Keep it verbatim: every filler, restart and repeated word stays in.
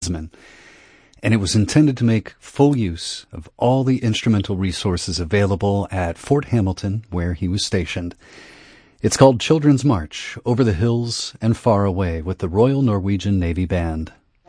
and it was intended to make full use of all the instrumental resources available at Fort Hamilton, where he was stationed. It's called Children's March, Over the Hills and Far Away, with the Royal Norwegian Navy Band.